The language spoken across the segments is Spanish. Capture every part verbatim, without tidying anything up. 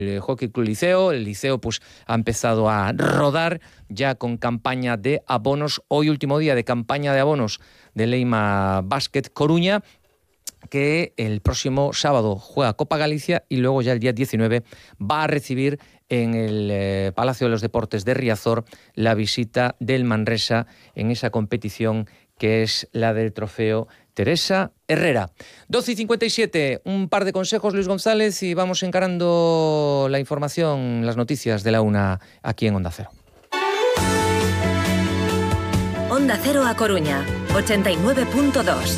el Hockey Club Liceo. El Liceo pues ha empezado a rodar ya con campaña de abonos. Hoy último día de campaña de abonos de Leima Basket Coruña, que el próximo sábado juega Copa Galicia y luego ya el día diecinueve va a recibir en el eh, Palacio de los Deportes de Riazor la visita del Manresa en esa competición que es la del trofeo Teresa Herrera. doce y cincuenta y siete, un par de consejos, Luis González, y vamos encarando la información, las noticias de la una aquí en Onda Cero. Onda Cero A Coruña, ochenta y nueve punto dos.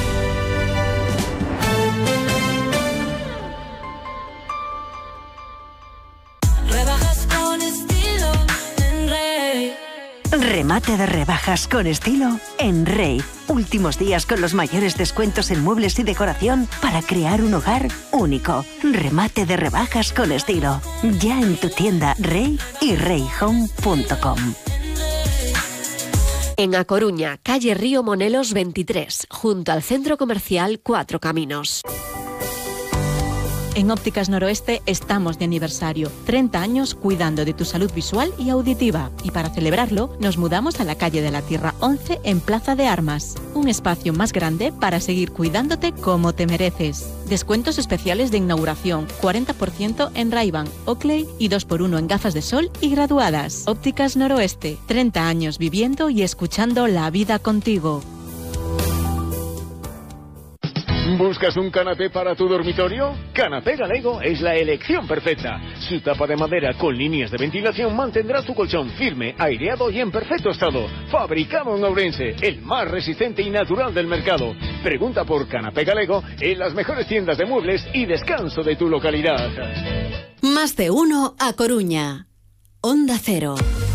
Remate de rebajas con estilo en Rey. Últimos días con los mayores descuentos en muebles y decoración para crear un hogar único. Remate de rebajas con estilo. Ya en tu tienda Rey y rey home punto com. En A Coruña, calle Río Monelos veintitrés, junto al Centro Comercial Cuatro Caminos. En Ópticas Noroeste estamos de aniversario, treinta años cuidando de tu salud visual y auditiva. Y para celebrarlo, nos mudamos a la calle de la Tierra once en Plaza de Armas. Un espacio más grande para seguir cuidándote como te mereces. Descuentos especiales de inauguración, cuarenta por ciento en Ray-Ban, Oakley y dos por uno en gafas de sol y graduadas. Ópticas Noroeste, treinta años viviendo y escuchando la vida contigo. ¿Buscas un canapé para tu dormitorio? Canapé Galego es la elección perfecta. Su tapa de madera con líneas de ventilación mantendrá tu colchón firme, aireado y en perfecto estado. Fabricado en Ourense, el más resistente y natural del mercado. Pregunta por Canapé Galego en las mejores tiendas de muebles y descanso de tu localidad. Más de uno A Coruña. Onda Cero.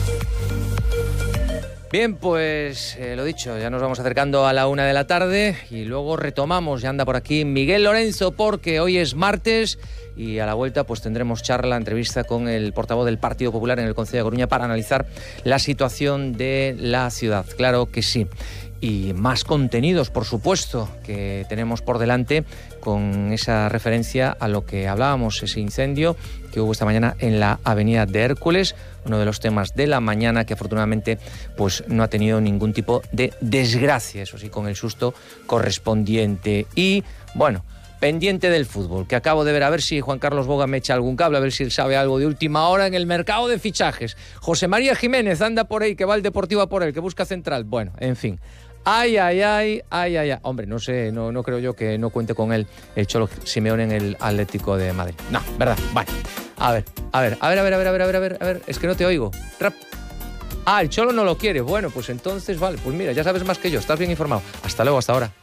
Bien, pues eh, lo dicho, ya nos vamos acercando a la una de la tarde y luego retomamos, ya anda por aquí Miguel Lorenzo, porque hoy es martes y a la vuelta pues tendremos charla, entrevista con el portavoz del Partido Popular en el Concello de Coruña para analizar la situación de la ciudad, claro que sí. Y más contenidos, por supuesto, que tenemos por delante con esa referencia a lo que hablábamos, ese incendio que hubo esta mañana en la avenida de Hércules, uno de los temas de la mañana que afortunadamente pues no ha tenido ningún tipo de desgracia, eso sí, con el susto correspondiente. Y bueno, pendiente del fútbol, que acabo de ver, a ver si Juan Carlos Boga me echa algún cable, a ver si él sabe algo de última hora en el mercado de fichajes. José María Jiménez anda por ahí, que va al Deportivo a por él, que busca central. Bueno, en fin. Ay, ay, ay, ay, ay, ay. Hombre, no sé, no, no creo yo que no cuente con él el Cholo Simeone en el Atlético de Madrid. No, ¿verdad? Vale. A ver, a ver, a ver, a ver, a ver, a ver, a ver, a ver, a ver. Es que no te oigo. Trap. Ah, el Cholo no lo quiere. Bueno, pues entonces, vale, pues mira, ya sabes más que yo, estás bien informado. Hasta luego, hasta ahora.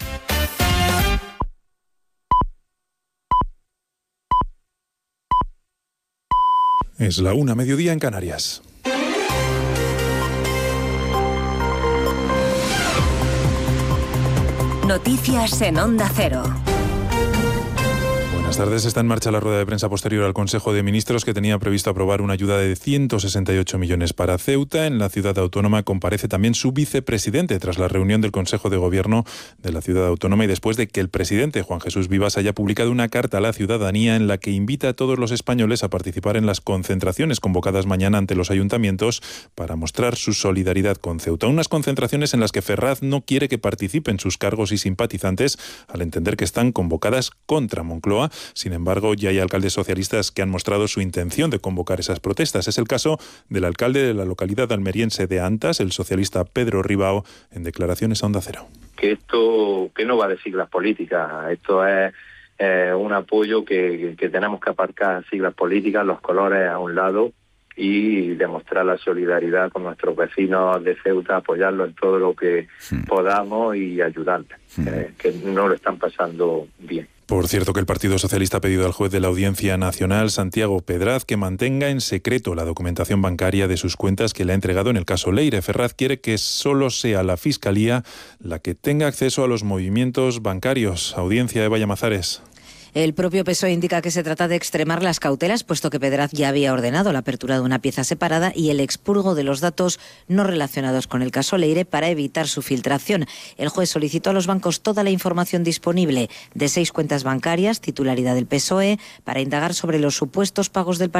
Es la una, mediodía en Canarias. Noticias en Onda Cero. Buenas tardes. Está en marcha la rueda de prensa posterior al Consejo de Ministros, que tenía previsto aprobar una ayuda de ciento sesenta y ocho millones para Ceuta. En la ciudad autónoma comparece también su vicepresidente tras la reunión del Consejo de Gobierno de la ciudad autónoma y después de que el presidente Juan Jesús Vivas haya publicado una carta a la ciudadanía en la que invita a todos los españoles a participar en las concentraciones convocadas mañana ante los ayuntamientos para mostrar su solidaridad con Ceuta. Unas concentraciones en las que Ferraz no quiere que participen sus cargos y simpatizantes, al entender que están convocadas contra Moncloa. Sin embargo, ya hay alcaldes socialistas que han mostrado su intención de convocar esas protestas. Es el caso del alcalde de la localidad almeriense de Antas, el socialista Pedro Ribao, en declaraciones a Onda Cero. Que esto que no va de siglas políticas, esto es eh, un apoyo que, que tenemos que aparcar siglas políticas, los colores a un lado y demostrar la solidaridad con nuestros vecinos de Ceuta, apoyarlos en todo lo que sí. podamos y ayudarles, sí. eh, que no lo están pasando bien. Por cierto, que el Partido Socialista ha pedido al juez de la Audiencia Nacional, Santiago Pedraz, que mantenga en secreto la documentación bancaria de sus cuentas que le ha entregado en el caso Leire. Ferraz quiere que solo sea la Fiscalía la que tenga acceso a los movimientos bancarios. Audiencia, Eva Llamazares. El propio P S O E indica que se trata de extremar las cautelas, puesto que Pedraz ya había ordenado la apertura de una pieza separada y el expurgo de los datos no relacionados con el caso Leire para evitar su filtración. El juez solicitó a los bancos toda la información disponible de seis cuentas bancarias, titularidad del P S O E, para indagar sobre los supuestos pagos del partido